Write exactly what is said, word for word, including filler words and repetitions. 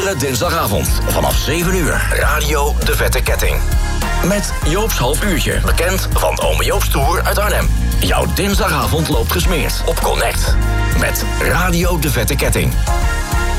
Iedere dinsdagavond vanaf zeven uur. Radio De Vette Ketting. Met Joop's half uurtje. Bekend van Ome Joop's Tour uit Arnhem. Jouw dinsdagavond loopt gesmeerd op Connect. Met Radio De Vette Ketting.